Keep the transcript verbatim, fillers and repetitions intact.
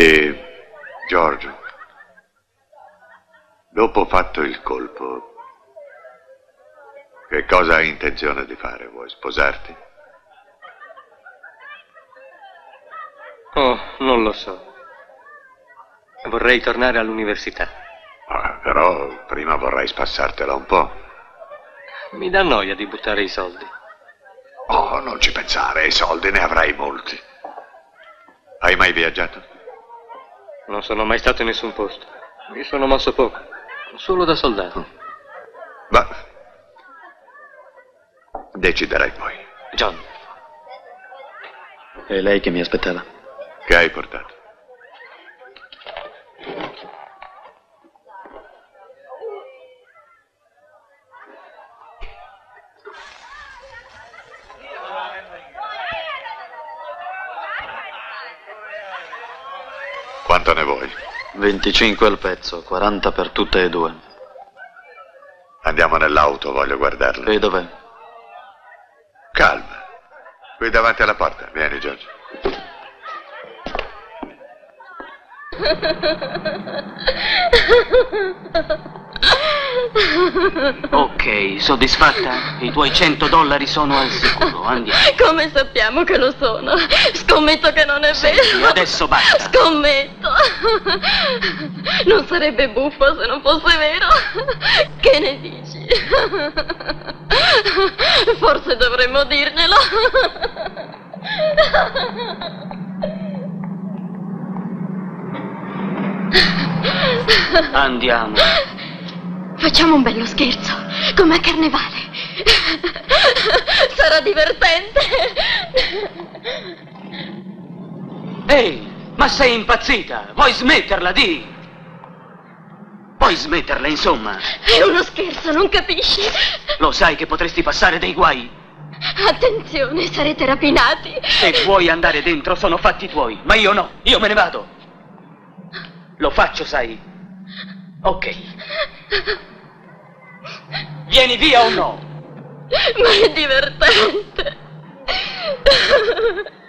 E Giorgio, dopo fatto il colpo, che cosa hai intenzione di fare? Vuoi sposarti? Oh, non lo so. Vorrei tornare all'università. Ah, però prima vorrei spassartela un po'. Mi dà noia di buttare i soldi. Oh, non ci pensare, i soldi ne avrai molti. Hai mai viaggiato? Non sono mai stato in nessun posto. Mi sono mosso poco, solo da soldato. Ma deciderai poi. John. È lei che mi aspettava? Che hai portato? Quanto ne vuoi? venticinque al pezzo, quaranta per tutte e due. Andiamo nell'auto, voglio guardarle. E dov'è? Calma. Qui davanti alla porta. Vieni, Giorgio. Ok, soddisfatta? I tuoi cento dollari sono al sicuro, andiamo. Come sappiamo che lo sono? Scommetto che non è vero. Sì, adesso basta. Scommetto. Non sarebbe buffo se non fosse vero. Che ne dici? Forse dovremmo dirglielo. Andiamo. Facciamo un bello scherzo, come a carnevale. Sarà divertente. Ehi, ma sei impazzita? Vuoi smetterla, di? Vuoi smetterla, insomma? È uno scherzo, non capisci? Lo sai che potresti passare dei guai? Attenzione, sarete rapinati. Se vuoi andare dentro sono fatti tuoi, ma io no, io me ne vado. Lo faccio, sai? Ok. Vieni via o no? Ma è divertente.